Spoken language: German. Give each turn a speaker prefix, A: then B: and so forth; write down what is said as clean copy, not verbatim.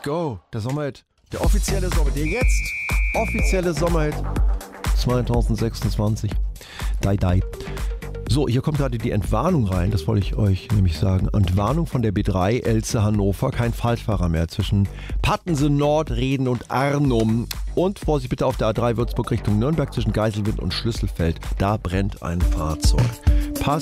A: Go, der Sommerhit, der offizielle Sommerhit, der jetzt offizielle Sommerhit 2026. Die. So, hier kommt gerade die Entwarnung rein, das wollte ich euch nämlich sagen. Entwarnung von der B3 Elze Hannover, kein Falschfahrer mehr zwischen Pattensen Nord, Reden und Arnum. Und Vorsicht bitte auf der A3 Würzburg Richtung Nürnberg zwischen Geiselwind und Schlüsselfeld, da brennt ein Fahrzeug.